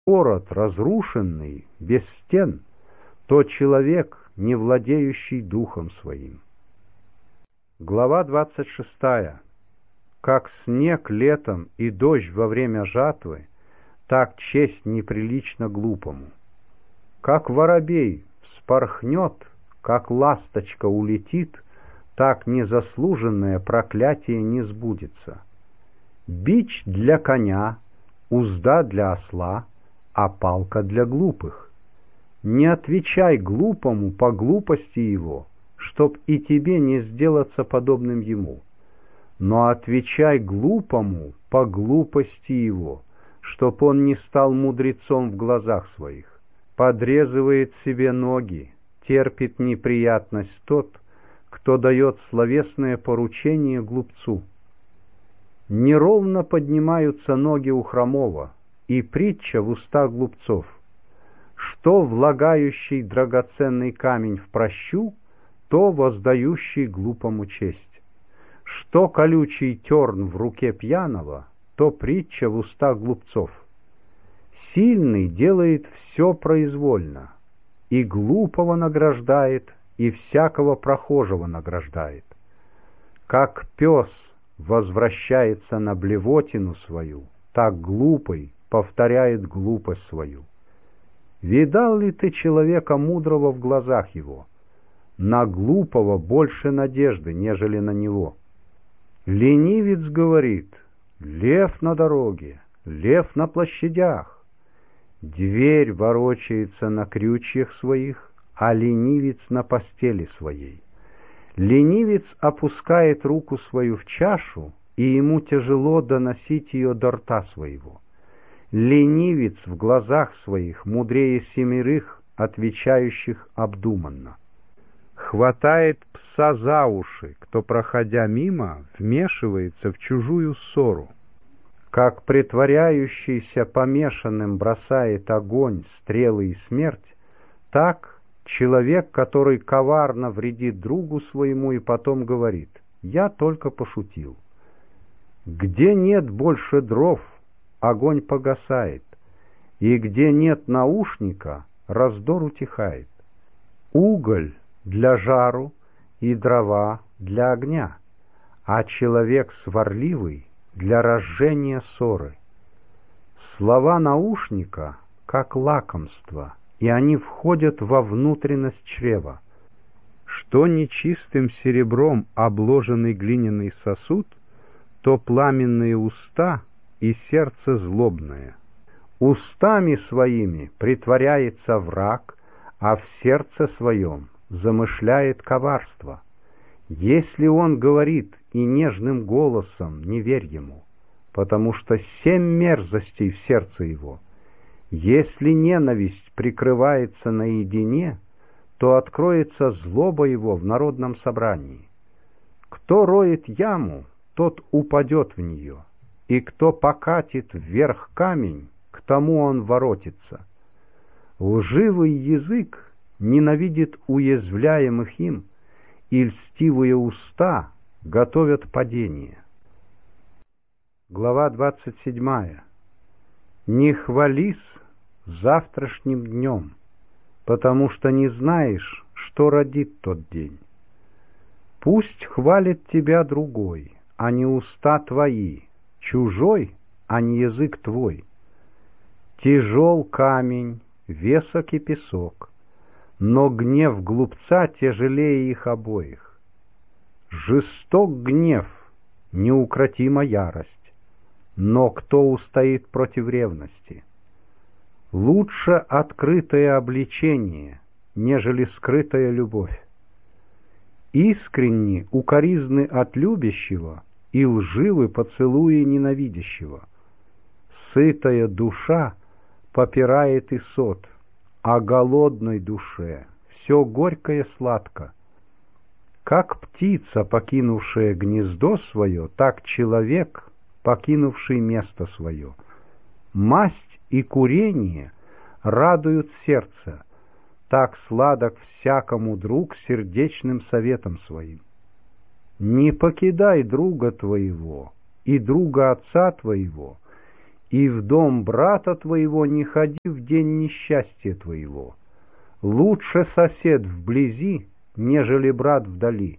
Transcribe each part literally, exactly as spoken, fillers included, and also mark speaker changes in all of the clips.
Speaker 1: город разрушенный, без стен, то человек, не владеющий духом своим. Глава двадцать шестая. Как снег летом и дождь во время жатвы, так честь неприлична глупому. Как воробей вспорхнет, как ласточка улетит, так незаслуженное проклятие не сбудется. Бич для коня, узда для осла, а палка для глупых. Не отвечай глупому по глупости его, чтоб и тебе не сделаться подобным ему, но отвечай глупому по глупости его, чтоб он не стал мудрецом в глазах своих. Подрезывает себе ноги, терпит неприятность тот, кто дает словесное поручение глупцу. Неровно поднимаются ноги у хромого, и притча в устах глупцов: что влагающий драгоценный камень в прощу, то воздающий глупому честь. Что колючий терн в руке пьяного, то притча в устах глупцов. Сильный делает все произвольно, и глупого награждает, и всякого прохожего награждает. Как пес возвращается на блевотину свою, так глупый повторяет глупость свою. Видал ли ты человека мудрого в глазах его? На глупого больше надежды, нежели на него. Ленивец говорит: лев на дороге, лев на площадях. Дверь ворочается на крючьях своих, а ленивец на постели своей. Ленивец опускает руку свою в чашу, и ему тяжело доносить ее до рта своего. Ленивец в глазах своих мудрее семерых, отвечающих обдуманно. Хватает пса за уши, кто, проходя мимо, вмешивается в чужую ссору. Как притворяющийся помешанным бросает огонь, стрелы и смерть, так человек, который коварно вредит другу своему и потом говорит: «Я только пошутил». Где нет больше дров, огонь погасает, и где нет наушника, раздор утихает. Уголь для жару и дрова для огня, а человек сварливый для разжения ссоры. Слова наушника как лакомство, и они входят во внутренность чрева. Что нечистым серебром обложенный глиняный сосуд, то пламенные уста и сердце злобное. Устами своими притворяется враг, а в сердце своем замышляет коварство. Если он говорит и нежным голосом, не верь ему, потому что семь мерзостей в сердце его. Если ненависть прикрывается наедине, то откроется злоба его в народном собрании. Кто роет яму, тот упадет в нее, и кто покатит вверх камень, к тому он воротится. Лживый язык ненавидит уязвляемых им, и льстивые уста готовят падение. Глава двадцать седьмая. Не хвались завтрашним днем, потому что не знаешь, что родит тот день. Пусть хвалит тебя другой, а не уста твои, чужой, а не язык твой. Тяжел камень, весок и песок, но гнев глупца тяжелее их обоих. Жесток гнев, неукротима ярость, но кто устоит против ревности? Лучше открытое обличение, нежели скрытая любовь. Искренни укоризны от любящего и лживы поцелуи ненавидящего. Сытая душа попирает и сот, а голодной душе все горькое сладко. Как птица, покинувшая гнездо свое, так человек, покинувший место свое. Масть и курение радуют сердце, так сладок всякому друг сердечным советом своим. Не покидай друга твоего и друга отца твоего, и в дом брата твоего не ходи в день несчастья твоего. Лучше сосед вблизи, нежели брат вдали.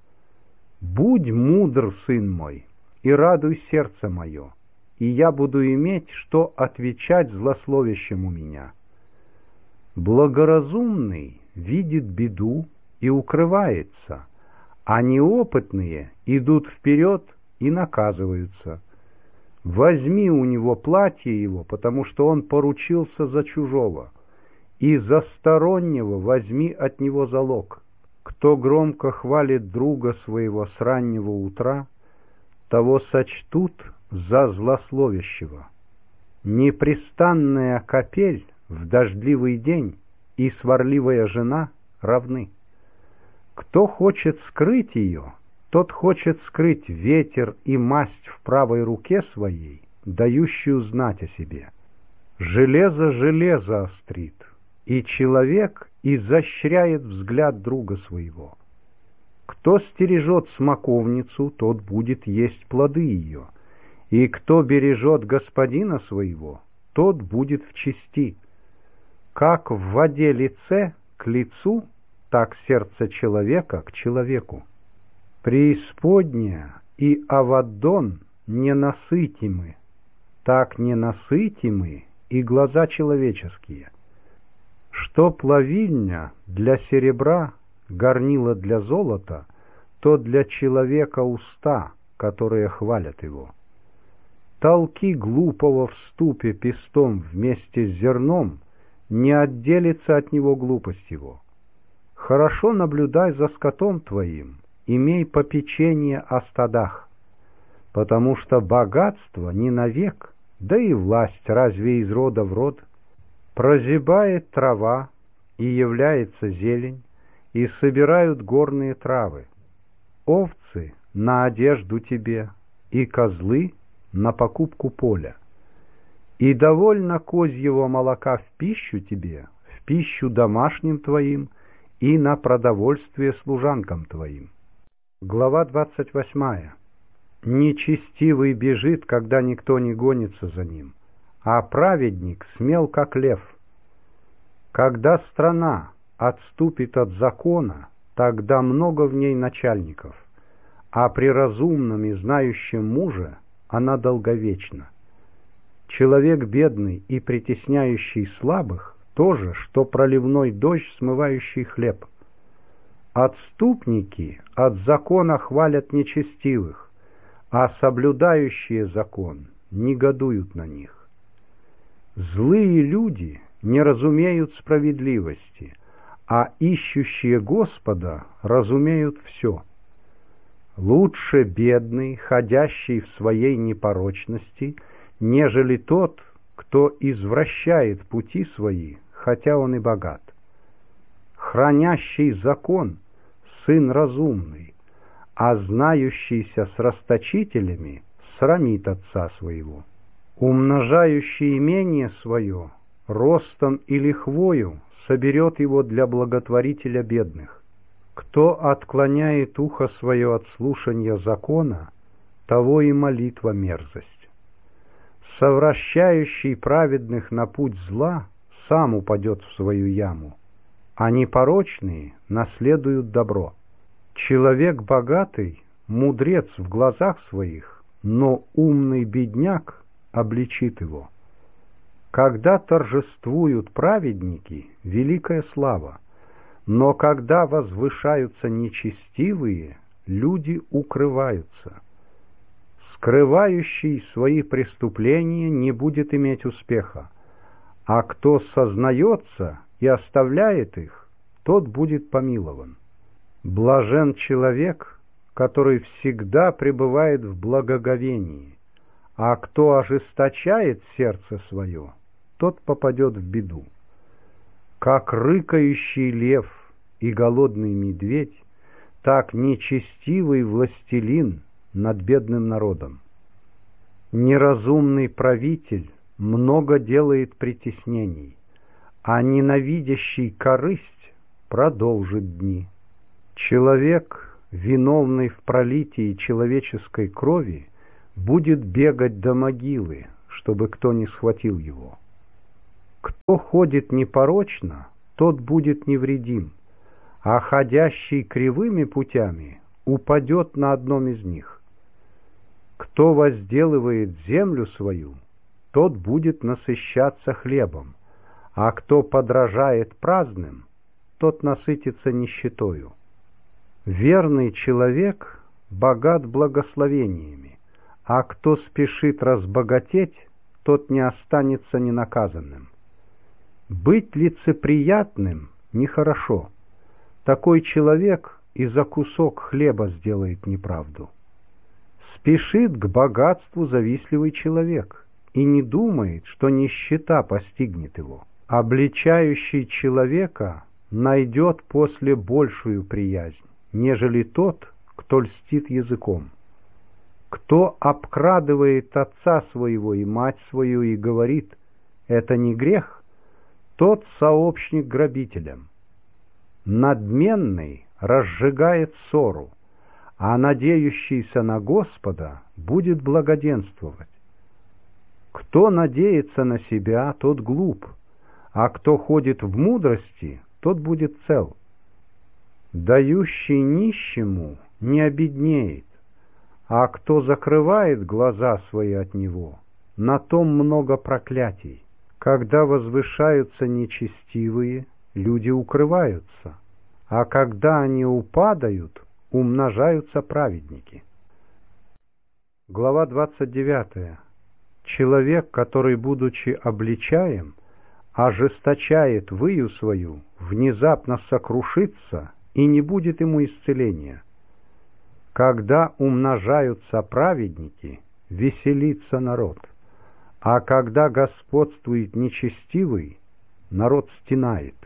Speaker 1: Будь мудр, сын мой, и радуй сердце мое, и я буду иметь, что отвечать злословящему меня. Благоразумный видит беду и укрывается, а неопытные идут вперед и наказываются. Возьми у него платье его, потому что он поручился за чужого, и за стороннего возьми от него залог. Кто громко хвалит друга своего с раннего утра, того сочтут за злословящего. Непрестанная капель в дождливый день и сварливая жена равны. Кто хочет скрыть ее, тот хочет скрыть ветер и масть в правой руке своей, дающую знать о себе. Железо железо острит, и человек изощряет взгляд друга своего. Кто стережет смоковницу, тот будет есть плоды ее, и кто бережет господина своего, тот будет в чести. Как в воде лице к лицу, так сердце человека к человеку. Преисподняя и Аваддон ненасытимы, так ненасытимы и глаза человеческие. Что плавильня для серебра, горнило для золота, то для человека уста, которые хвалят его. Толки глупого в ступе пестом вместе с зерном, не отделится от него глупость его. Хорошо наблюдай за скотом твоим, имей попечение о стадах, потому что богатство не навек, да и власть разве из рода в род. Прозябает трава, и является зелень, и собирают горные травы. Овцы на одежду тебе, и козлы на покупку поля. И довольно козьего молока в пищу тебе, в пищу домашним твоим, и на продовольствие служанкам твоим. Глава двадцать восьмая. Нечестивый бежит, когда никто не гонится за ним, а праведник смел, как лев. Когда страна отступит от закона, тогда много в ней начальников, а при разумном и знающем муже она долговечна. Человек бедный и притесняющий слабых то же, что проливной дождь, смывающий хлеб. Отступники от закона хвалят нечестивых, а соблюдающие закон негодуют на них. Злые люди не разумеют справедливости, а ищущие Господа разумеют все. Лучше бедный, ходящий в своей непорочности, нежели тот, кто извращает пути свои, хотя он и богат. Хранящий закон — сын разумный, а знающийся с расточителями срамит отца своего. Умножающий имение свое ростом и лихвою соберет его для благотворителя бедных. Кто отклоняет ухо свое от слушания закона, того и молитва мерзость. Совращающий праведных на путь зла сам упадет в свою яму, а непорочные наследуют добро. Человек богатый — мудрец в глазах своих, но умный бедняк обличит его. Когда торжествуют праведники, великая слава, но когда возвышаются нечестивые, люди укрываются. Скрывающий свои преступления не будет иметь успеха, а кто сознается и оставляет их, тот будет помилован. Блажен человек, который всегда пребывает в благоговении, а кто ожесточает сердце свое, тот попадет в беду. Как рыкающий лев и голодный медведь, так нечестивый властелин над бедным народом. Неразумный правитель много делает притеснений, а ненавидящий корысть продолжит дни. Человек, виновный в пролитии человеческой крови, будет бегать до могилы, чтобы кто не схватил его. Кто ходит непорочно, тот будет невредим, а ходящий кривыми путями упадет на одном из них. Кто возделывает землю свою, тот будет насыщаться хлебом, а кто подражает праздным, тот насытится нищетою. Верный человек богат благословениями, а кто спешит разбогатеть, тот не останется ненаказанным. Быть лицеприятным нехорошо. Такой человек и за кусок хлеба сделает неправду. Спешит к богатству завистливый человек и не думает, что нищета постигнет его. Обличающий человека найдет после большую приязнь, нежели тот, кто льстит языком. Кто обкрадывает отца своего и мать свою и говорит: «Это не грех», тот сообщник грабителям. Надменный разжигает ссору, а надеющийся на Господа будет благоденствовать. Кто надеется на себя, тот глуп, а кто ходит в мудрости, тот будет цел. Дающий нищему не обеднеет, а кто закрывает глаза свои от него, на том много проклятий. Когда возвышаются нечестивые, люди укрываются, а когда они упадают, умножаются праведники. Глава двадцать девятая. Человек, который, будучи обличаем, ожесточает выю свою, внезапно сокрушится, и не будет ему исцеления. Когда умножаются праведники, веселится народ, а когда господствует нечестивый, народ стенает.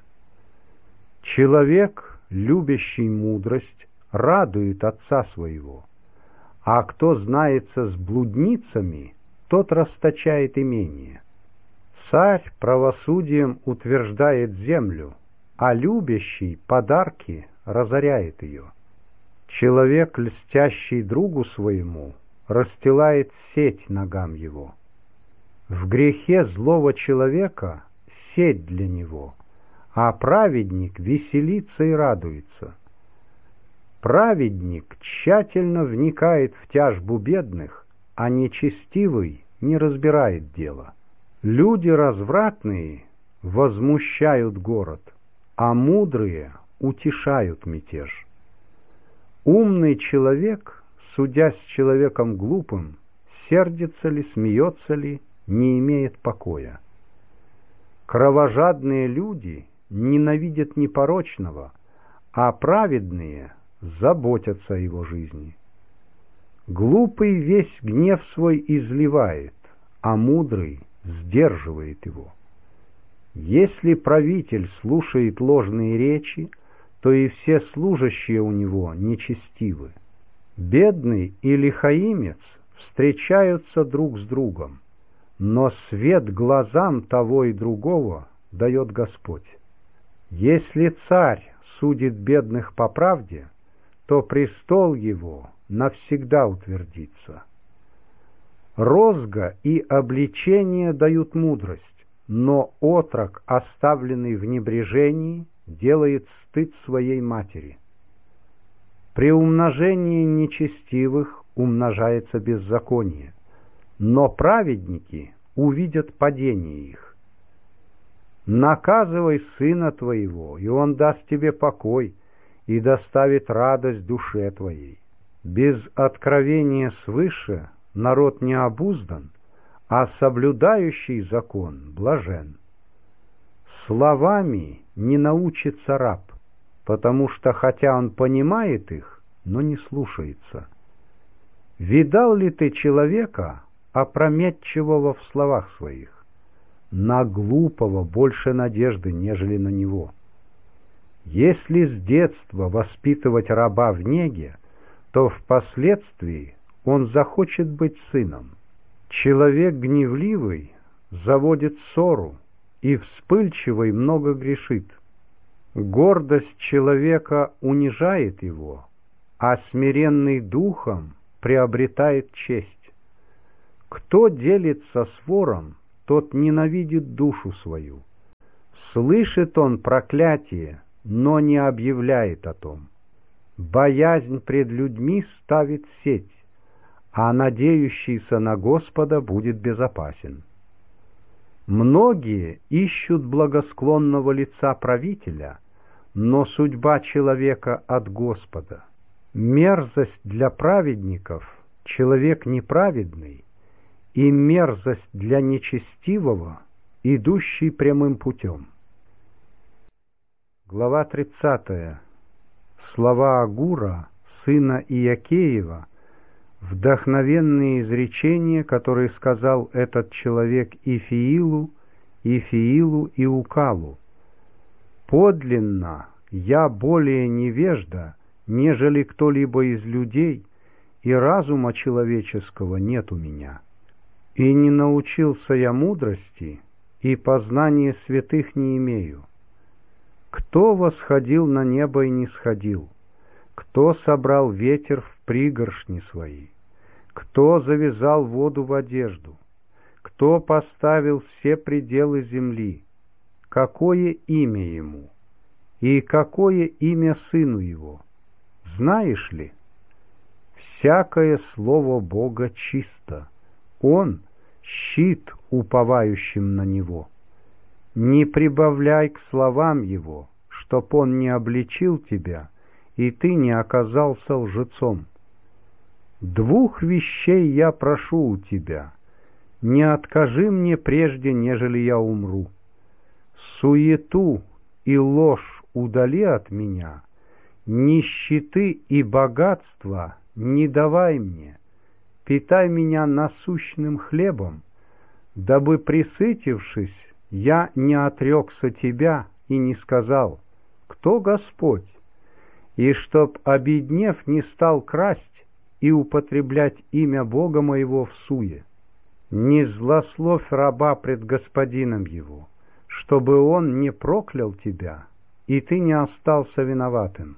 Speaker 1: Человек, любящий мудрость, радует отца своего, а кто знается с блудницами, тот расточает имение. Царь правосудием утверждает землю, а любящий подарки разоряет ее. Человек, льстящий другу своему, расстилает сеть ногам его. В грехе злого человека сеть для него, а праведник веселится и радуется. Праведник тщательно вникает в тяжбу бедных, а нечестивый не разбирает дела. Люди развратные возмущают город, а мудрые утешают мятеж. Умный человек, судя с человеком глупым, сердится ли, смеется ли, не имеет покоя. Кровожадные люди ненавидят непорочного, а праведные заботятся о его жизни. Глупый весь гнев свой изливает, а мудрый сдерживает его. Если правитель слушает ложные речи, то и все служащие у него нечестивы. Бедный и лихаимец встречаются друг с другом, но свет глазам того и другого дает Господь. Если царь судит бедных по правде, то престол его навсегда утвердится. Розга и обличение дают мудрость, но отрок, оставленный в небрежении, делает стыд своей матери. При умножении нечестивых умножается беззаконие, но праведники увидят падение их. Наказывай сына твоего, и он даст тебе покой и доставит радость душе твоей. Без откровения свыше народ не обуздан, а соблюдающий закон блажен. Словами не научится раб, потому что хотя он понимает их, но не слушается. Видал ли ты человека, опрометчивого в словах своих? На глупого больше надежды, нежели на него. Если с детства воспитывать раба в неге, то впоследствии он захочет быть сыном. Человек гневливый заводит ссору, и вспыльчивый много грешит. Гордость человека унижает его, а смиренный духом приобретает честь. Кто делится с вором, тот ненавидит душу свою. Слышит он проклятие, но не объявляет о том. Боязнь пред людьми ставит сеть, а надеющийся на Господа будет безопасен. Многие ищут благосклонного лица правителя, но судьба человека от Господа. Мерзость для праведников — человек неправедный, и мерзость для нечестивого, идущий прямым путем. Глава тридцатая. Слова Агура, сына Иакеева, вдохновенные изречения, которые сказал этот человек Ифиилу, Ифиилу и Укалу. «Подлинно я более невежда, нежели кто-либо из людей, и разума человеческого нет у меня. И не научился я мудрости, и познания святых не имею. Кто восходил на небо и не сходил? Кто собрал ветер в пригоршни свои? Кто завязал воду в одежду? Кто поставил все пределы земли? Какое имя ему? И какое имя сыну его? Знаешь ли? Всякое слово Бога чисто. Он — щит уповающим на него. Не прибавляй к словам его, чтоб он не обличил тебя, и ты не оказался лжецом. Двух вещей я прошу у тебя. Не откажи мне прежде, нежели я умру. Суету и ложь удали от меня, нищеты и богатства не давай мне. Питай меня насущным хлебом, дабы, присытившись, я не отрекся тебя и не сказал: кто Господь? И чтоб, обеднев, не стал красть и употреблять имя Бога моего в суе. Не злословь раба пред господином его, чтобы он не проклял тебя, и ты не остался виноватым.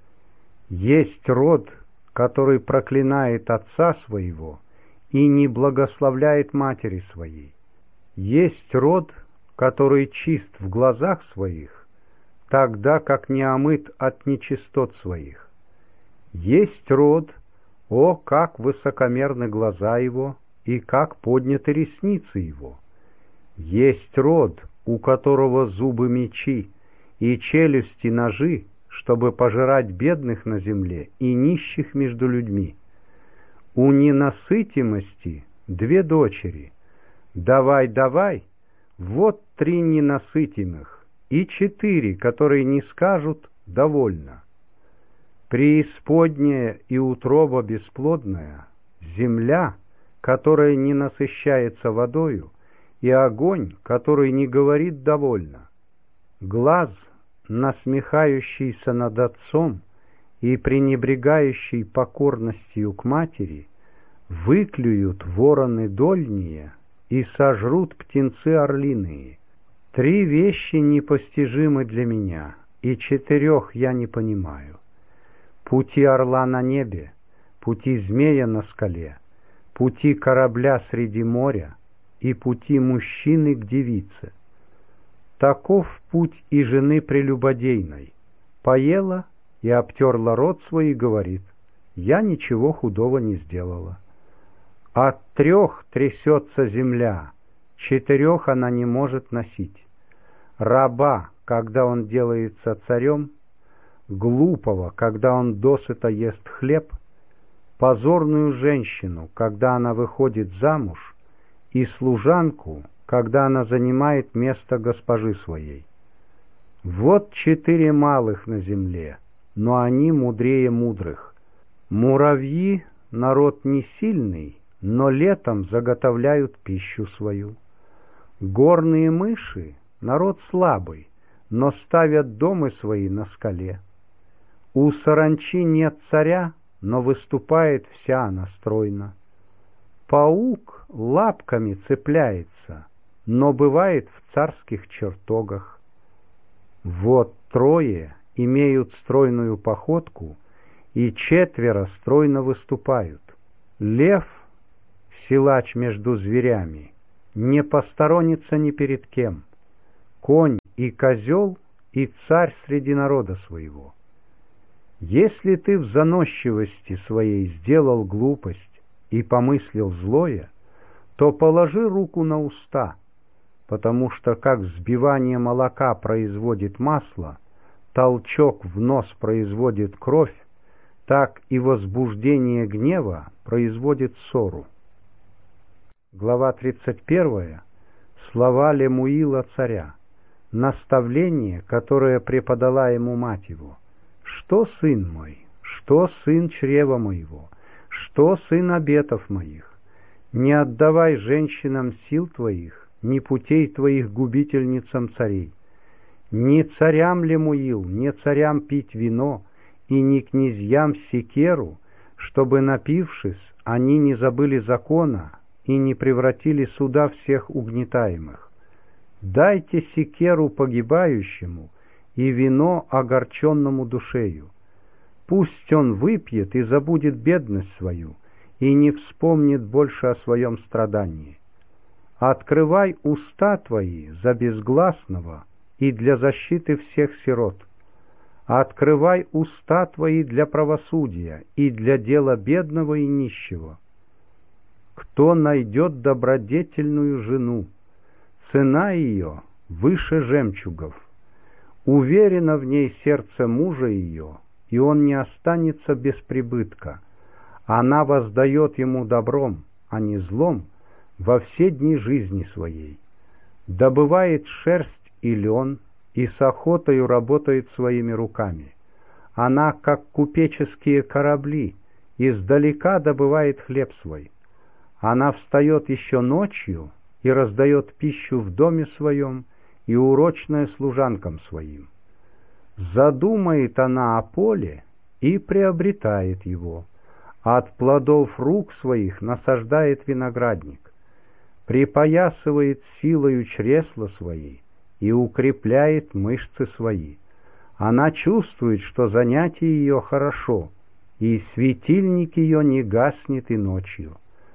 Speaker 1: Есть род, который проклинает отца своего и не благословляет матери своей. Есть род, который чист в глазах своих, тогда как не омыт от нечистот своих. Есть род, о, как высокомерны глаза его, и как подняты ресницы его. Есть род, у которого зубы мечи, и челюсти ножи, чтобы пожирать бедных на земле и нищих между людьми. У ненасытимости две дочери. Давай, давай, вот три ненасытимых, и четыре, которые не скажут «довольно». Преисподняя и утроба бесплодная, земля, которая не насыщается водою, и огонь, который не говорит «довольно». Глаз, насмехающийся над отцом и пренебрегающий покорностью к матери, выклюют вороны дольние и сожрут птенцы орлиные. Три вещи непостижимы для меня, и четырех я не понимаю. Пути орла на небе, пути змея на скале, пути корабля среди моря и пути мужчины к девице. Таков путь и жены прелюбодейной. Поела и обтерла рот свой и говорит: я ничего худого не сделала. От трех трясется земля, четырех она не может носить. Раба, когда он делается царем, глупого, когда он досыта ест хлеб, позорную женщину, когда она выходит замуж, и служанку, когда она занимает место госпожи своей. Вот четыре малых на земле, но они мудрее мудрых. Муравьи — народ не сильный, но летом заготовляют пищу свою. Горные мыши — народ слабый, но ставят дома свои на скале. У саранчи нет царя, но выступает вся она стройно. Паук лапками цепляется, но бывает в царских чертогах. Вот трое имеют стройную походку, и четверо стройно выступают. Лев силач между зверями, не посторонится ни перед кем, конь и козел и царь среди народа своего. Если ты в заносчивости своей сделал глупость и помыслил злое, то положи руку на уста, потому что как взбивание молока производит масло, толчок в нос производит кровь, так и возбуждение гнева производит ссору. Глава тридцать первая. Слова Лемуила царя. Наставление, которое преподала ему мать его. Что, сын мой, что, сын чрева моего, что, сын обетов моих? Не отдавай женщинам сил твоих, ни путей твоих губительницам царей. Не царям Лемуил, не царям пить вино, и не князьям секеру, чтобы, напившись, они не забыли закона и не превратили суда всех угнетаемых. Дайте секеру погибающему и вино огорченному душею. Пусть он выпьет и забудет бедность свою, и не вспомнит больше о своем страдании. Открывай уста твои за безгласного и для защиты всех сирот. Открывай уста твои для правосудия и для дела бедного и нищего. Кто найдет добродетельную жену, цена ее выше жемчугов. Уверено в ней сердце мужа ее, и он не останется без прибытка. Она воздает ему добром, а не злом, во все дни жизни своей. Добывает шерсть и лен, и с охотою работает своими руками. Она, как купеческие корабли, издалека добывает хлеб свой. Она встает еще ночью и раздает пищу в доме своем и урочное служанкам своим. Задумает она о поле и приобретает его, от плодов рук своих насаждает виноградник, припоясывает силою чресла свои и укрепляет мышцы свои. Она чувствует, что занятие ее хорошо, и светильник ее не гаснет и ночью.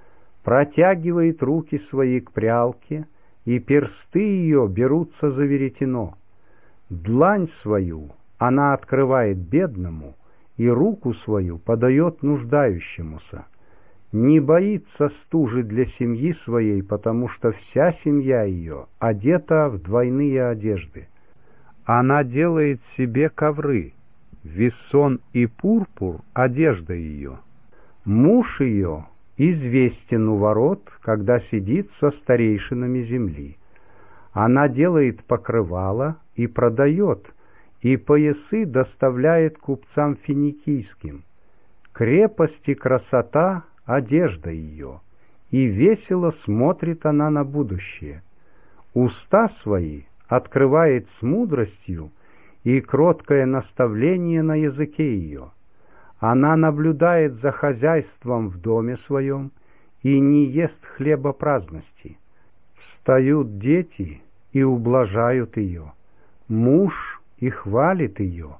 Speaker 1: Протягивает руки свои к прялке, и персты ее берутся за веретено. Длань свою она открывает бедному, и руку свою подает нуждающемуся. Не боится стужи для семьи своей, потому что вся семья ее одета в двойные одежды. Она делает себе ковры, вессон и пурпур — одежда ее. Муж ее известен у ворот, когда сидит со старейшинами земли. Она делает покрывала и продает, и поясы доставляет купцам финикийским. Крепость и красота — одежда ее, и весело смотрит она на будущее. Уста свои открывает с мудростью, и кроткое наставление на языке ее. Она наблюдает за хозяйством в доме своем и не ест хлеба праздности. Встают дети и ублажают ее, муж и хвалит ее.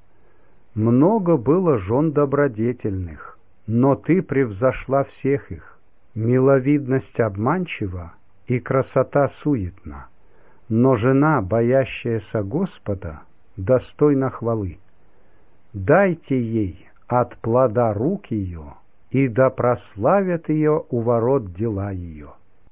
Speaker 1: Много было жен добродетельных, но ты превзошла всех их. Миловидность обманчива и красота суетна, но жена, боящаяся Господа, достойна хвалы. Дайте ей от плода рук ее, и да прославят ее у ворот дела ее.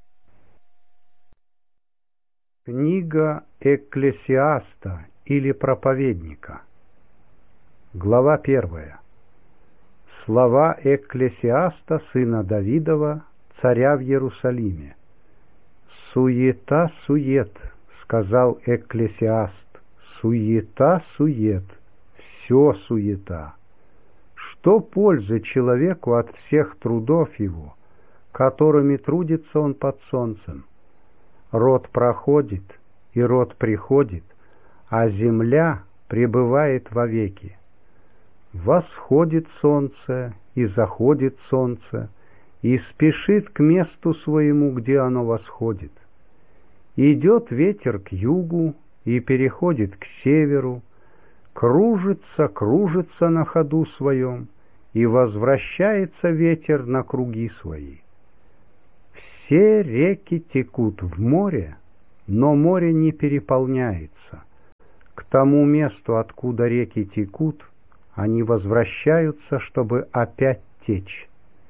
Speaker 1: Книга Экклесиаста или проповедника. Глава первая. Слова Экклесиаста, сына Давидова, царя в Иерусалиме. «Суета-сует», — сказал Экклесиаст, — «суета-сует, все суета. Что пользы человеку от всех трудов его, которыми трудится он под солнцем? Род проходит, и род приходит, а земля пребывает вовеки. Восходит солнце, и заходит солнце, и спешит к месту своему, где оно восходит. Идет ветер к югу и переходит к северу, кружится, кружится на ходу своем, и возвращается ветер на круги свои. Все реки текут в море, но море не переполняется. К тому месту, откуда реки текут, они возвращаются, чтобы опять течь.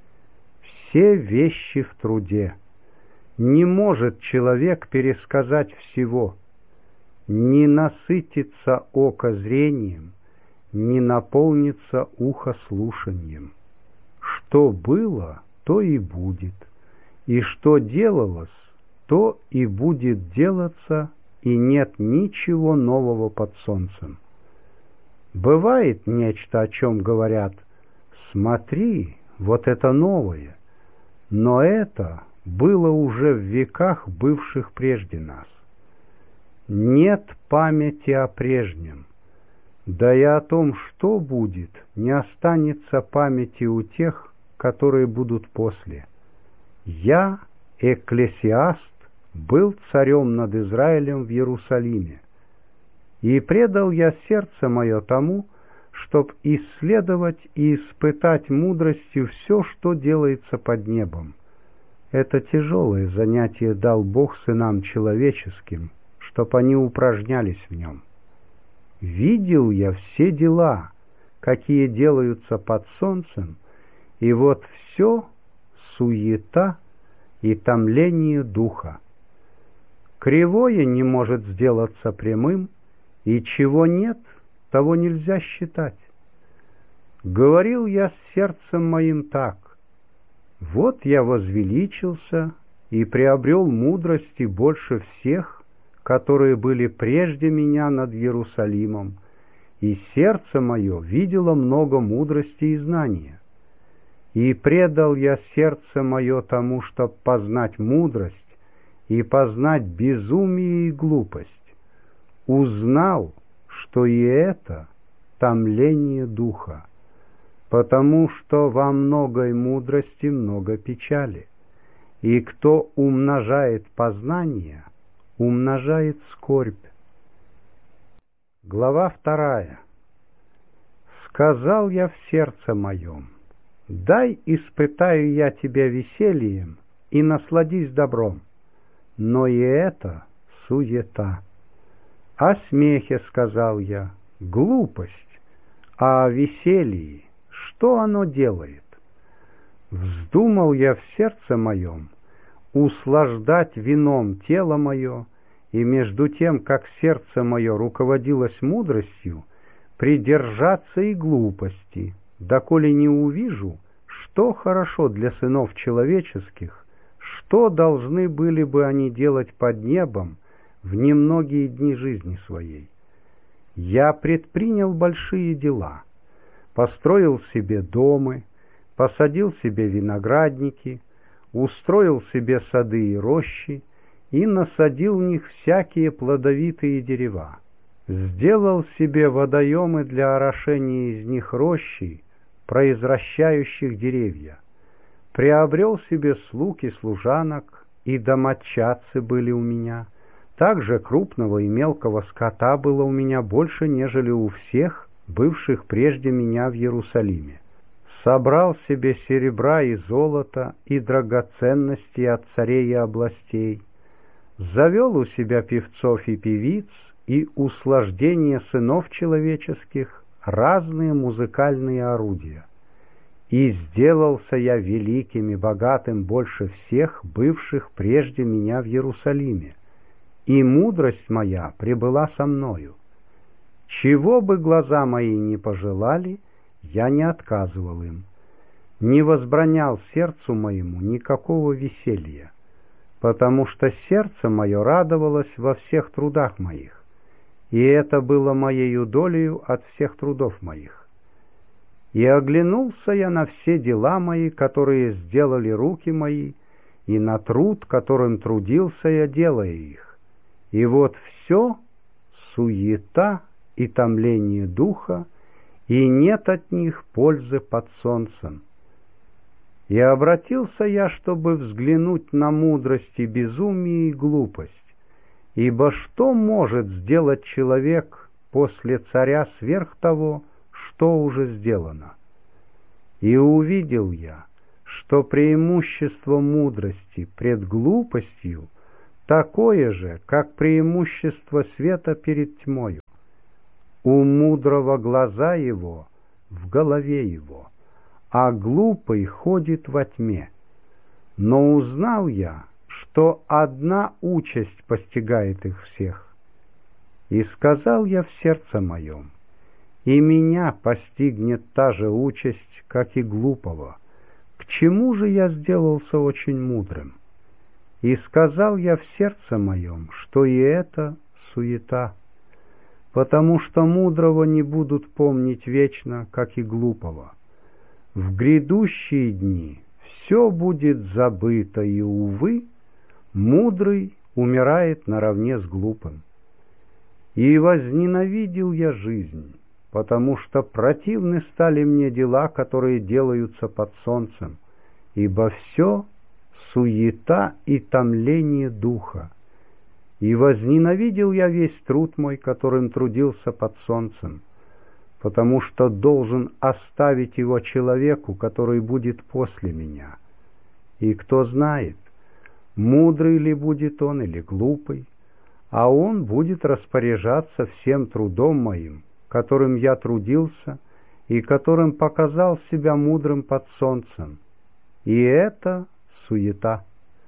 Speaker 1: Все вещи в труде. Не может человек пересказать всего. Не насытится око зрением, не наполнится ухо слушанием. Что было, то и будет, и что делалось, то и будет делаться, и нет ничего нового под солнцем. Бывает нечто, о чем говорят: смотри, вот это новое, но это было уже в веках, бывших прежде нас. Нет памяти о прежнем, да и о том, что будет, не останется памяти у тех, которые будут после. Я, Экклесиаст, был царем над Израилем в Иерусалиме, и предал я сердце мое тому, чтоб исследовать и испытать мудростью все, что делается под небом. Это тяжелое занятие дал Бог сынам человеческим, чтоб они упражнялись в нем. Видел я все дела, какие делаются под солнцем, и вот все суета и томление духа. Кривое не может сделаться прямым, и чего нет, того нельзя считать. Говорил я с сердцем моим так: вот я возвеличился и приобрел мудрости больше всех, которые были прежде меня над Иерусалимом, и сердце мое видело много мудрости и знания. И предал я сердце мое тому, чтоб познать мудрость и познать безумие и глупость. Узнал, что и это томление духа, потому что во многой мудрости много печали, и кто умножает познание, умножает скорбь. Глава вторая. Сказал я в сердце моем: дай испытаю я тебя весельем и насладись добром. Но и это суета. О смехе сказал я: глупость, а о веселье что оно делает? Вздумал я в сердце моем услаждать вином тело мое, и между тем, как сердце мое руководилось мудростью, придержаться и глупости, доколе не увижу, что хорошо для сынов человеческих, что должны были бы они делать под небом в немногие дни жизни своей. Я предпринял большие дела, построил себе дома, посадил себе виноградники, устроил себе сады и рощи и насадил в них всякие плодовитые дерева, сделал себе водоемы для орошения из них рощи, произвращающих деревья, приобрел себе слуг и служанок, и домочадцы были у меня. Также крупного и мелкого скота было у меня больше, нежели у всех, бывших прежде меня в Иерусалиме. Собрал себе серебра и золота и драгоценности от царей и областей, завел у себя певцов и певиц и услаждение сынов человеческих, разные музыкальные орудия. И сделался я великим и богатым больше всех, бывших прежде меня в Иерусалиме, и мудрость моя пребыла со мною. Чего бы глаза мои не пожелали, я не отказывал им, не возбранял сердцу моему никакого веселья, потому что сердце мое радовалось во всех трудах моих, и это было моею долею от всех трудов моих. И оглянулся я на все дела мои, которые сделали руки мои, и на труд, которым трудился я, делая их. И вот все суета и томление духа, и нет от них пользы под солнцем. И обратился я, чтобы взглянуть на мудрость и безумие и глупость, ибо что может сделать человек после царя сверх того, что уже сделано? И увидел я, что преимущество мудрости пред глупостью такое же, как преимущество света перед тьмою. У мудрого глаза его в голове его, а глупый ходит во тьме. Но узнал я, что одна участь постигает их всех. И сказал я в сердце моем: и меня постигнет та же участь, как и глупого. К чему же я сделался очень мудрым? И сказал я в сердце моем, что и это суета, потому что мудрого не будут помнить вечно, как и глупого. В грядущие дни все будет забыто, и, увы, мудрый умирает наравне с глупым. И возненавидел я жизнь, потому что противны стали мне дела, которые делаются под солнцем, ибо все суета и томление духа. И возненавидел я весь труд мой, которым трудился под солнцем, потому что должен оставить его человеку, который будет после меня. И кто знает, мудрый ли будет он или глупый, а он будет распоряжаться всем трудом моим, которым я трудился и которым показал себя мудрым под солнцем. И это суета.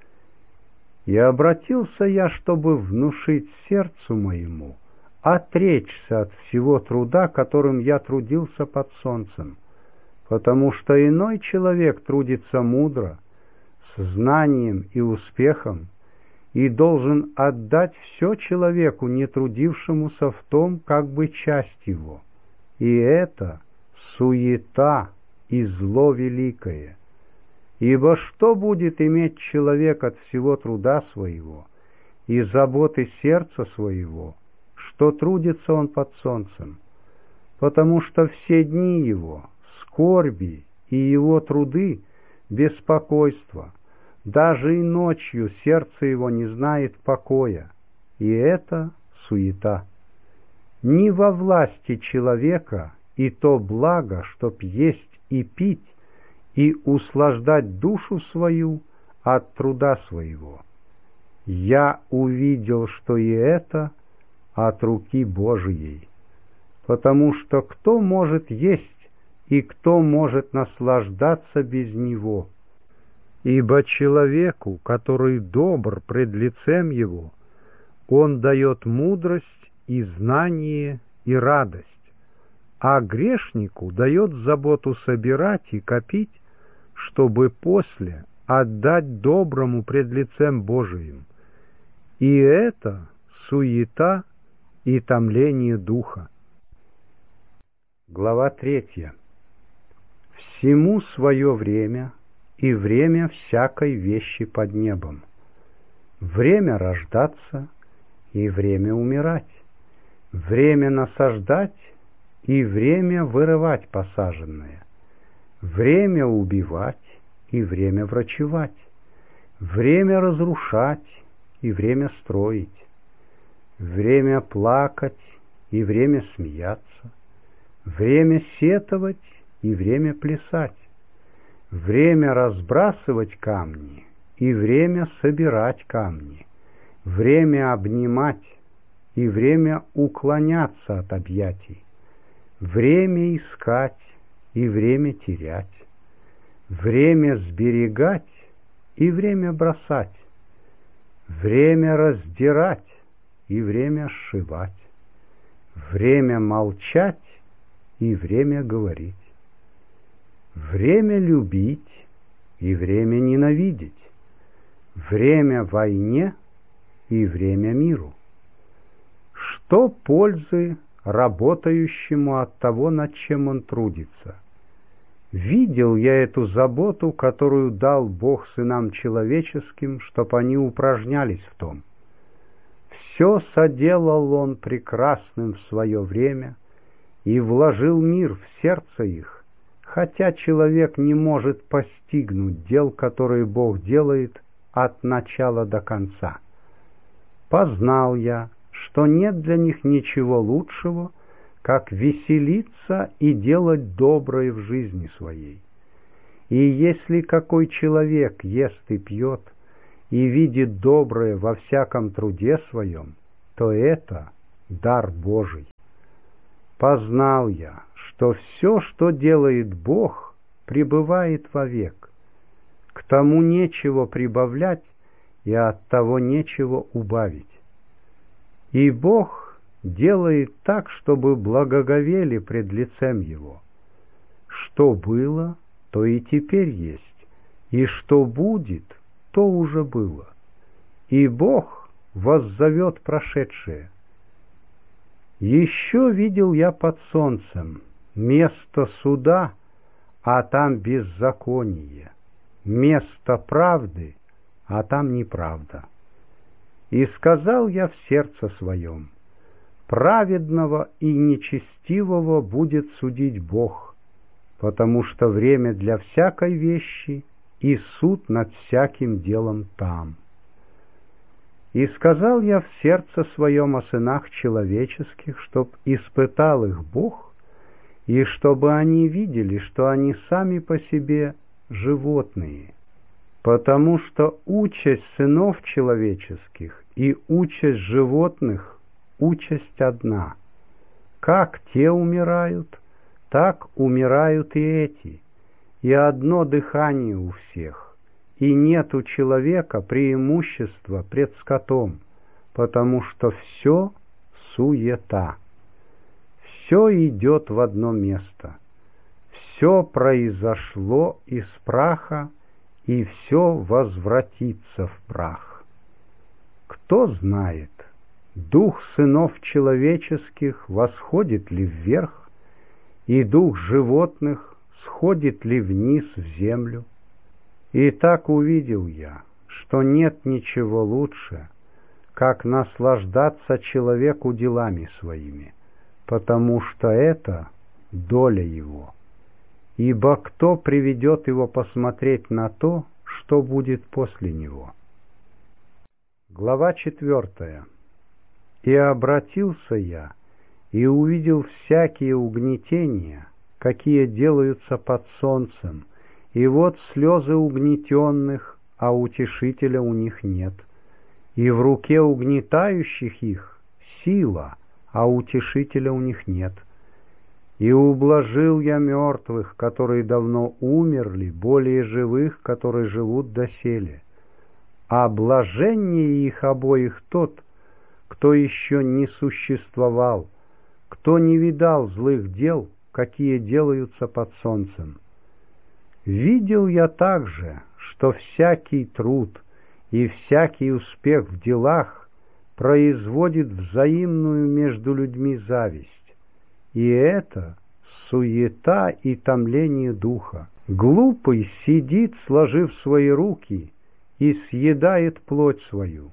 Speaker 1: И обратился я, чтобы внушить сердцу моему отречься от всего труда, которым я трудился под солнцем, потому что иной человек трудится мудро, с знанием и успехом, и должен отдать все человеку, не трудившемуся в том, как бы часть его. И это суета и зло великое. Ибо что будет иметь человек от всего труда своего и заботы сердца своего, что трудится он под солнцем? Потому что все дни его, скорби и его труды, беспокойство, даже и ночью сердце его не знает покоя, и это суета. Не во власти человека и то благо, чтоб есть и пить, и услаждать душу свою от труда своего. Я увидел, что и это от руки Божией, потому что кто может есть и кто может наслаждаться без него? Ибо человеку, который добр пред лицем его, он дает мудрость и знание и радость, а грешнику дает заботу собирать и копить, чтобы после отдать доброму пред лицем Божиим. И это суета и томление духа. Глава третья. Всему свое время, и время всякой вещи под небом. Время рождаться и время умирать, время насаждать и время вырывать посаженное, время убивать и время врачевать, время разрушать и время строить, время плакать и время смеяться, время сетовать и время плясать, время разбрасывать камни и время собирать камни, время обнимать и время уклоняться от объятий, время искать и время терять, время сберегать и время бросать, время раздирать и время сшивать, время молчать и время говорить, время любить и время ненавидеть, время войне и время миру. Что пользы работающему от того, над чем он трудится? Видел я эту заботу, которую дал Бог сынам человеческим, чтоб они упражнялись в том. Все соделал он прекрасным в свое время и вложил мир в сердце их, хотя человек не может постигнуть дел, которые Бог делает от начала до конца. Познал я, что нет для них ничего лучшего, как веселиться и делать доброе в жизни своей. И если какой человек ест и пьет, и видит доброе во всяком труде своем, то это дар Божий. Познал я, что все, что делает Бог, пребывает вовек. К тому нечего прибавлять, и от того нечего убавить. И Бог делает так, чтобы благоговели пред лицем Его. Что было, то и теперь есть, и что будет, то уже было. И Бог воззовет прошедшее. Еще видел я под солнцем место суда, а там беззаконие, место правды, а там неправда. И сказал я в сердце своем: праведного и нечестивого будет судить Бог, потому что время для всякой вещи и суд над всяким делом там. И сказал я в сердце своем о сынах человеческих, чтоб испытал их Бог, и чтобы они видели, что они сами по себе животные, потому что участь сынов человеческих и участь животных — участь одна. Как те умирают, так умирают и эти, и одно дыхание у всех, и нет у человека преимущества пред скотом, потому что все суета. Все идет в одно место, все произошло из праха, и все возвратится в прах. Кто знает, дух сынов человеческих восходит ли вверх, и дух животных сходит ли вниз в землю? И так увидел я, что нет ничего лучше, как наслаждаться человеку делами своими, потому что это доля его. Ибо кто приведет его посмотреть на то, что будет после него? Глава четвертая. И обратился я, и увидел всякие угнетения, какие делаются под солнцем, и вот слезы угнетенных, а утешителя у них нет, и в руке угнетающих их сила, а утешителя у них нет. И ублажил я мертвых, которые давно умерли, более живых, которые живут доселе. А блаженнее их обоих тот, кто еще не существовал, кто не видал злых дел, какие делаются под солнцем. Видел я также, что всякий труд и всякий успех в делах производит взаимную между людьми зависть, и это суета и томление духа. Глупый сидит, сложив свои руки, и съедает плоть свою.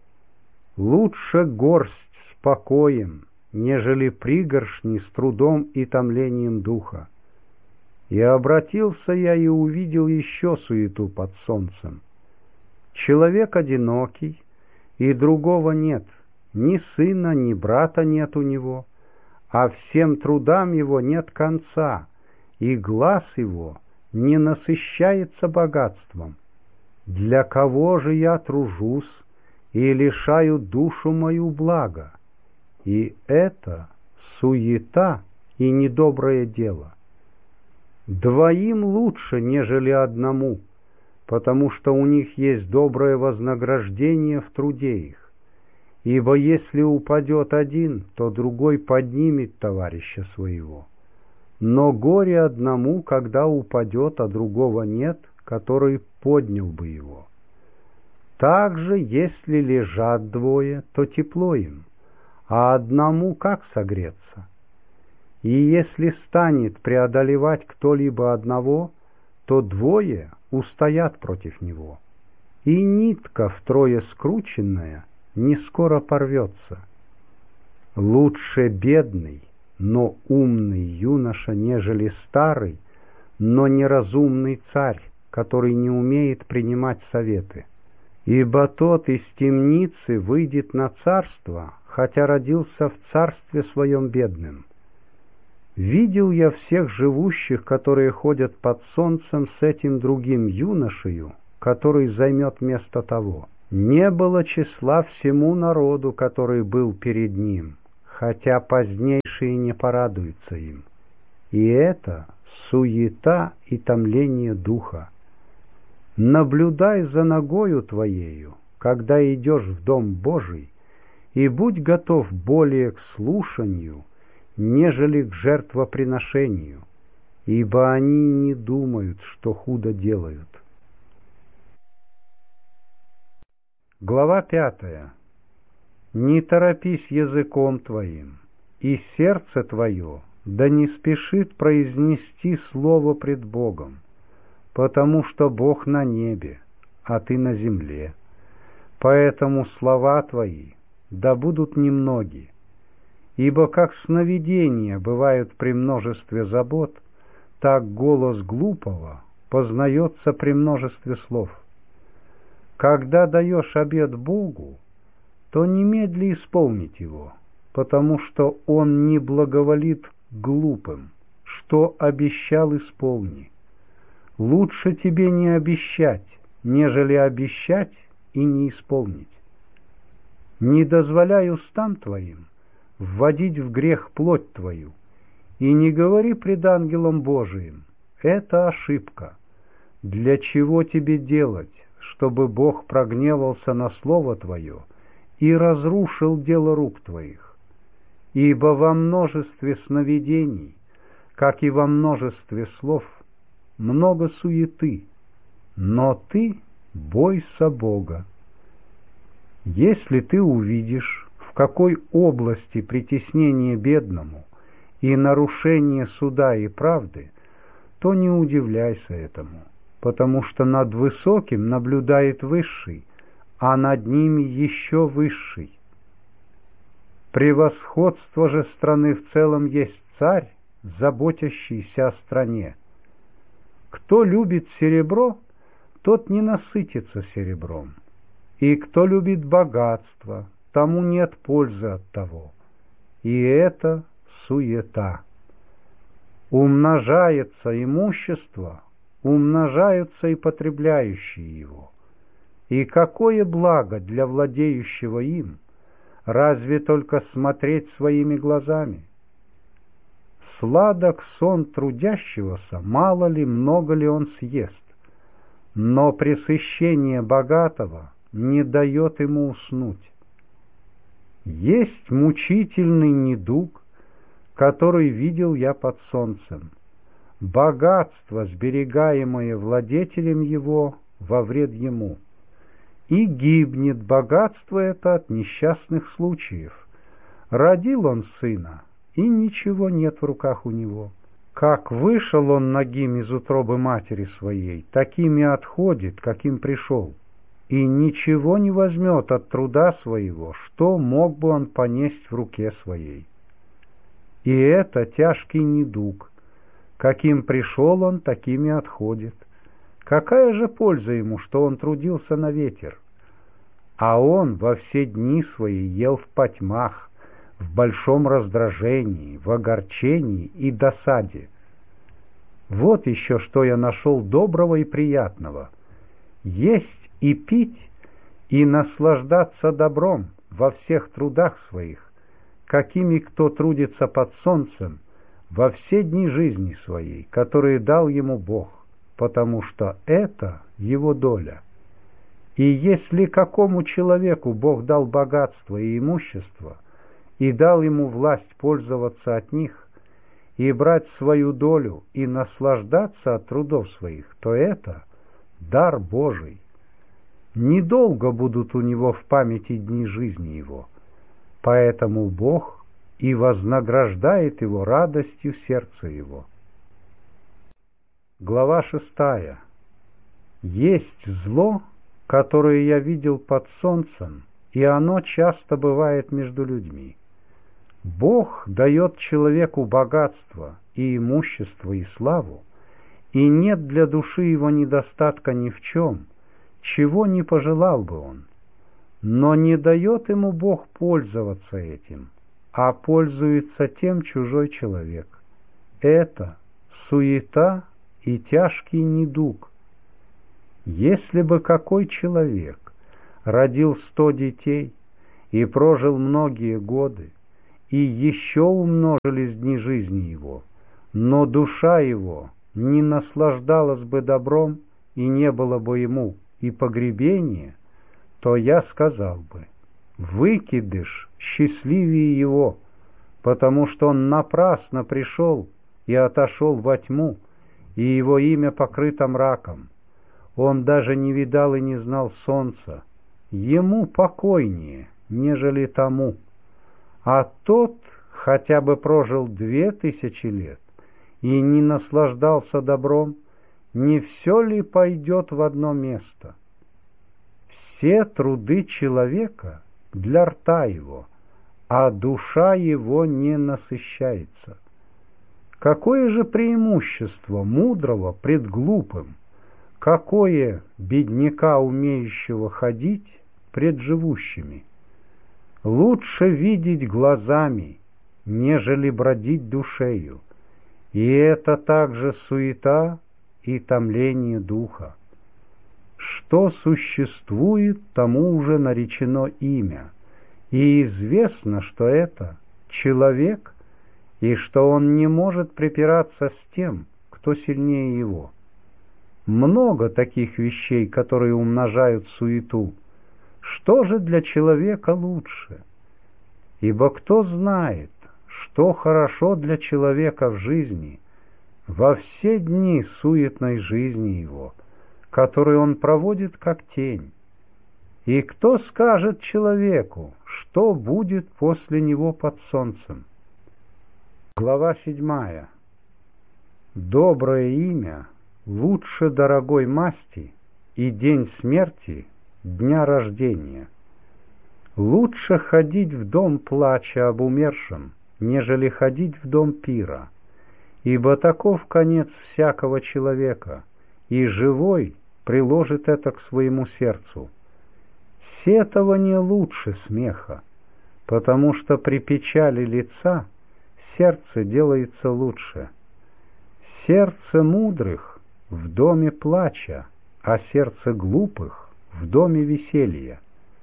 Speaker 1: Лучше горсть с покоем, нежели пригоршни с трудом и томлением духа. И обратился я и увидел еще суету под солнцем. Человек одинокий, и другого нет, ни сына, ни брата нет у него, а всем трудам его нет конца, и глаз его не насыщается богатством. Для кого же я тружусь и лишаю душу мою блага? И это суета и недоброе дело. Двоим лучше, нежели одному, потому что у них есть доброе вознаграждение в труде их. Ибо если упадет один, то другой поднимет товарища своего. Но горе одному, когда упадет, а другого нет, который поднял бы его. Также, если лежат двое, то тепло им, а одному как согреться? И если станет преодолевать кто-либо одного, то двое устоят против него, и нитка втрое скрученная не скоро порвется. Лучше бедный, но умный юноша, нежели старый, но неразумный царь, который не умеет принимать советы. Ибо тот из темницы выйдет на царство, хотя родился в царстве своем бедным. Видел я всех живущих, которые ходят под солнцем с этим другим юношею, который займет место того. Не было числа всему народу, который был перед ним, хотя позднейшие не порадуются им. И это суета и томление духа. Наблюдай за ногою твоею, когда идешь в Дом Божий, и будь готов более к слушанию, нежели к жертвоприношению, ибо они не думают, что худо делают. Глава пятая. Не торопись языком твоим, и сердце твое да не спешит произнести слово пред Богом, потому что Бог на небе, а ты на земле. Поэтому слова твои да будут немноги, ибо как сновидения бывают при множестве забот, так голос глупого познается при множестве слов. Когда даешь обет Богу, то немедли исполнить его, потому что Он не благоволит глупым, что обещал исполни. Лучше тебе не обещать, нежели обещать и не исполнить. Не дозволяй устам твоим вводить в грех плоть твою, и не говори пред ангелом Божиим: это ошибка. Для чего тебе делать, чтобы Бог прогневался на слово твое и разрушил дело рук твоих? Ибо во множестве сновидений, как и во множестве слов, много суеты, но ты бойся Бога. Если ты увидишь, в какой области притеснение бедному и нарушение суда и правды, то не удивляйся этому, потому что над высоким наблюдает высший, а над ними еще высший. Превосходство же страны в целом есть царь, заботящийся о стране. Кто любит серебро, тот не насытится серебром, и кто любит богатство, тому нет пользы от того. И это суета. Умножается имущество, умножаются и потребляющие его. И какое благо для владеющего им, разве только смотреть своими глазами? Сладок сон трудящегося, мало ли, много ли он съест, но пресыщение богатого не дает ему уснуть. Есть мучительный недуг, который видел я под солнцем: богатство, сберегаемое владетелем его, во вред ему. И гибнет богатство это от несчастных случаев. Родил он сына, и ничего нет в руках у него. Как вышел он нагим из утробы матери своей, такими отходит, каким пришел, и ничего не возьмет от труда своего, что мог бы он понесть в руке своей. И это тяжкий недуг. Каким пришел он, такими отходит. Какая же польза ему, что он трудился на ветер? А он во все дни свои ел в потьмах, в большом раздражении, в огорчении и досаде. Вот еще что я нашел доброго и приятного: есть и пить, и наслаждаться добром во всех трудах своих, какими кто трудится под солнцем во все дни жизни своей, которые дал ему Бог, потому что это его доля. И если какому человеку Бог дал богатство и имущество, и дал ему власть пользоваться от них, и брать свою долю, и наслаждаться от трудов своих, то это дар Божий. Недолго будут у него в памяти дни жизни его, поэтому Бог и вознаграждает его радостью сердца его. Глава шестая. Есть зло, которое я видел под солнцем, и оно часто бывает между людьми. Бог дает человеку богатство и имущество и славу, и нет для души его недостатка ни в чем, чего не пожелал бы он. Но не дает ему Бог пользоваться этим, а пользуется тем чужой человек. это суета и тяжкий недуг. Если бы какой человек родил сто детей и прожил многие годы, и еще умножились дни жизни его, но душа его не наслаждалась бы добром, и не было бы ему и погребения, то я сказал бы: выкидыш счастливее его, потому что он напрасно пришел и отошел во тьму, и его имя покрыто мраком. Он даже не видал и не знал солнца. Ему покойнее, нежели тому. А тот хотя бы прожил две тысячи лет и не наслаждался добром, не все ли пойдет в одно место? Все труды человека для рта его, а душа его не насыщается. Какое же преимущество мудрого пред глупым? Какое бедняка, умеющего ходить, пред живущими? Лучше видеть глазами, нежели бродить душею, и это также суета и томление духа. Что существует, тому уже наречено имя, и известно, что это человек, и что он не может препираться с тем, кто сильнее его. Много таких вещей, которые умножают суету. Что же для человека лучше? Ибо кто знает, что хорошо для человека в жизни, во все дни суетной жизни его, которую он проводит как тень? И кто скажет человеку, что будет после него под солнцем? Глава седьмая. Доброе имя лучше дорогой масти, и день смерти дня рождения. Лучше ходить в дом плача об умершем, нежели ходить в дом пира, ибо таков конец всякого человека, и живой приложит это к своему сердцу. Сетование лучше смеха, потому что при печали лица сердце делается лучше. Сердце мудрых в доме плача, а сердце глупых в доме веселья.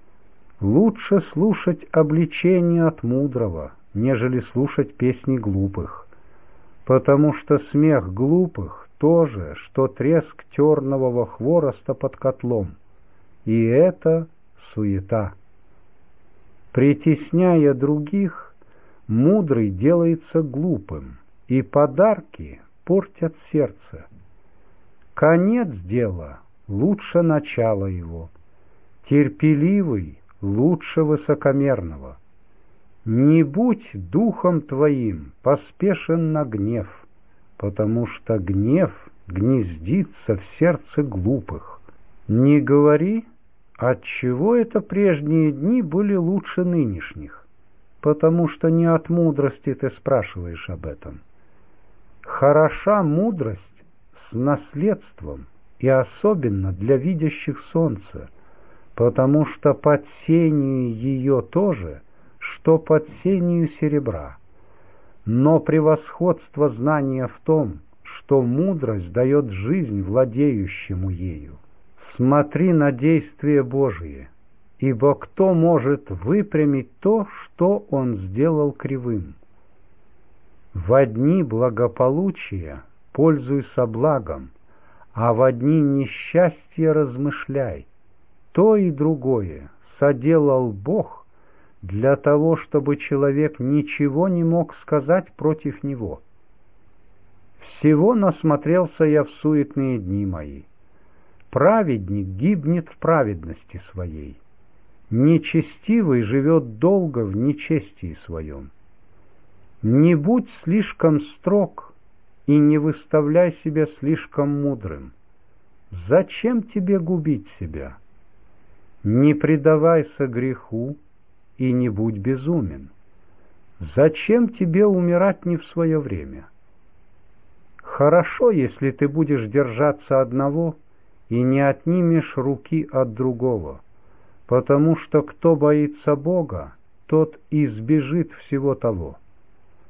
Speaker 1: Лучше слушать обличение от мудрого, нежели слушать песни глупых, потому что смех глупых то же, что треск тернового хвороста под котлом, и это суета. Притесняя других, мудрый делается глупым, и подарки портят сердце. Конец дела лучше начала его, терпеливый лучше высокомерного. Не будь духом твоим поспешен на гнев, потому что гнев гнездится в сердце глупых. Не говори, отчего это прежние дни были лучше нынешних, потому что не от мудрости ты спрашиваешь об этом. Хороша мудрость с наследством, и особенно для видящих солнце, потому что под сенью ее тоже, что под сенью серебра. Но превосходство знания в том, что мудрость дает жизнь владеющему ею. Смотри на действие Божие, ибо кто может выпрямить то, что он сделал кривым? Во дни благополучия пользуйся благом, а во дни несчастья размышляй. То и другое соделал Бог для того, чтобы человек ничего не мог сказать против него. Всего насмотрелся я в суетные дни мои. Праведник гибнет в праведности своей, нечестивый живет долго в нечестии своем. Не будь слишком строг и не выставляй себя слишком мудрым. Зачем тебе губить себя? Не предавайся греху и не будь безумен. Зачем тебе умирать не в свое время? Хорошо, если ты будешь держаться одного и не отнимешь руки от другого, потому что кто боится Бога, тот избежит всего того.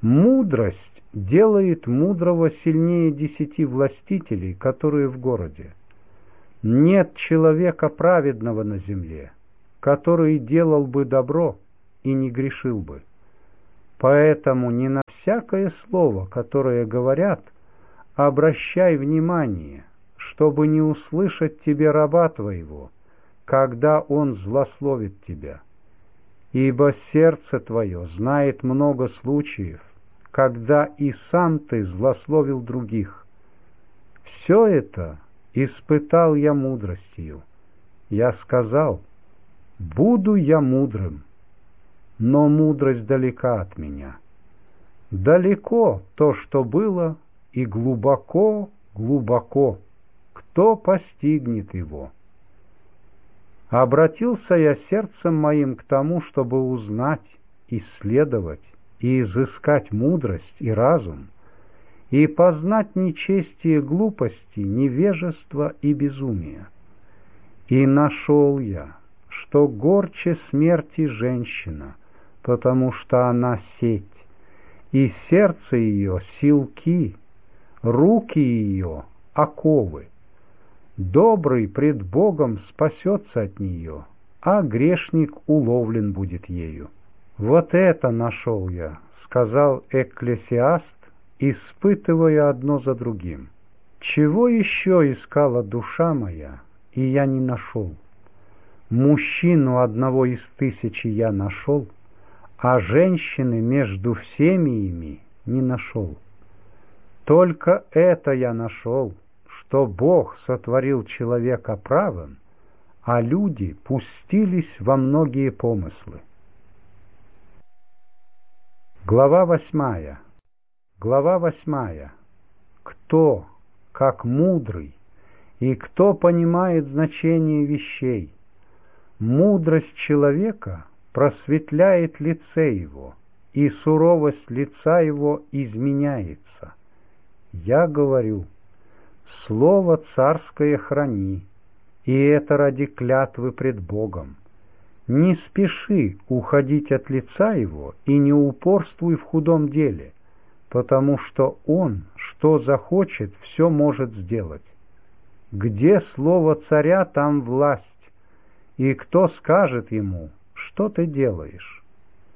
Speaker 1: Мудрость делает мудрого сильнее десяти властителей, которые в городе. Нет человека праведного на земле, который делал бы добро и не грешил бы. Поэтому не на всякое слово, которое говорят, обращай внимание, чтобы не услышать тебе раба твоего, когда он злословит тебя. Ибо сердце твое знает много случаев, когда и сам ты злословил других. Все это испытал я мудростью. Я сказал: буду я мудрым, но мудрость далека от меня. Далеко то, что было, и глубоко, глубоко, кто постигнет его? Обратился я сердцем моим к тому, чтобы узнать, исследовать и изыскать мудрость и разум, и познать нечестие глупости, невежество и безумие. И нашел я, что горче смерти женщина, потому что она сеть, и сердце ее силки, руки ее оковы. Добрый пред Богом спасется от нее, а грешник уловлен будет ею. Вот это нашел я, сказал Экклесиаст, испытывая одно за другим. Чего еще искала душа моя, и я не нашел? Мужчину одного из тысячи я нашел, а женщины между всеми ими не нашел. Только это я нашел, что Бог сотворил человека правым, а люди пустились во многие помыслы. Глава восьмая. Глава восьмая. Кто, как мудрый, и кто понимает значение вещей? Мудрость человека просветляет лице его, и суровость лица его изменяется. Я говорю: слово царское храни, и это ради клятвы пред Богом. Не спеши уходить от лица его и не упорствуй в худом деле, потому что он, что захочет, все может сделать. Где слово царя, там власть, и кто скажет ему: что ты делаешь?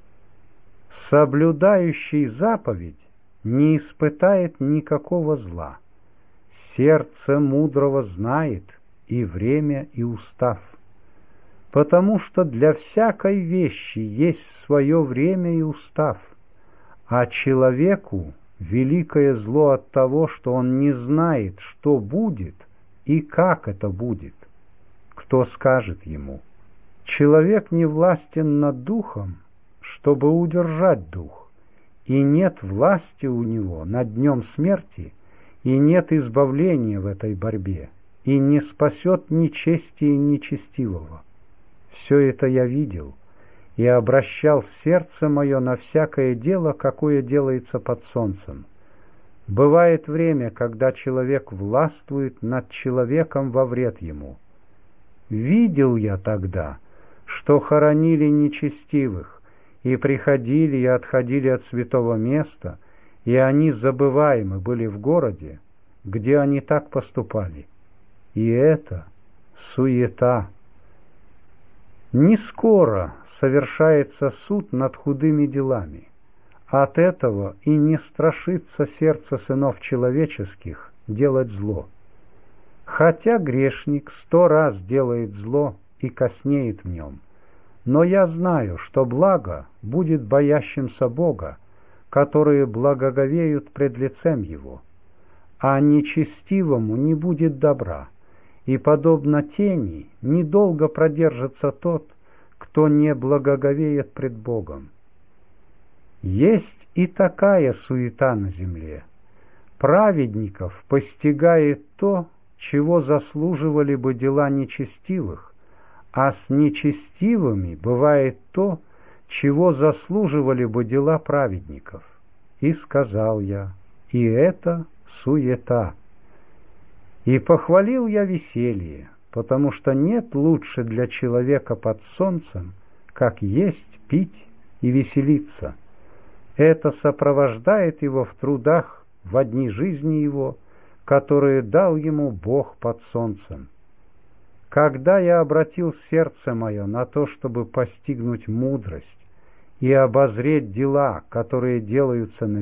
Speaker 1: Соблюдающий заповедь не испытает никакого зла. Сердце мудрого знает и время, и устав, потому что для всякой вещи есть свое время и устав, а человеку великое зло от того, что он не знает, что будет и как это будет. Кто скажет ему? Человек не властен над духом, чтобы удержать дух, и нет власти у него над днем смерти, и нет избавления в этой борьбе, и не спасет нечестие нечестивого. Все это я видел, и обращал сердце мое на всякое дело, какое делается под солнцем. Бывает время, когда человек властвует над человеком во вред ему. Видел я тогда, что хоронили нечестивых, и приходили и отходили от святого места, и они забываемы были в городе, где они так поступали. И это суета. Не скоро совершается суд над худыми делами. От этого и не страшится сердце сынов человеческих делать зло. Хотя грешник сто раз делает зло и коснеет в нем, но я знаю, что благо будет боящимся Бога, которые благоговеют пред лицем Его, а нечестивому не будет добра, и, подобно тени, недолго продержится тот, кто не благоговеет пред Богом. Есть и такая суета на земле. Праведников постигает то, чего заслуживали бы дела нечестивых, а с нечестивыми бывает то, чего заслуживали бы дела праведников. И сказал я: и это суета. И похвалил я веселье, потому что нет лучше для человека под солнцем, как есть, пить и веселиться. Это сопровождает его в трудах в дни жизни его, которые дал ему Бог под солнцем. Когда я обратил сердце мое на то, чтобы постигнуть мудрость и обозреть дела, которые делаются на